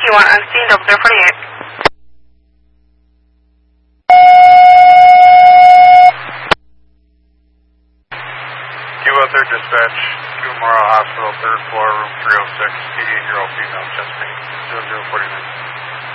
Q1 unseen, 0048. Q1 dispatch, Q Memorial Hospital, 3rd floor, room 306, 88-year-old female, chest pain, 0049.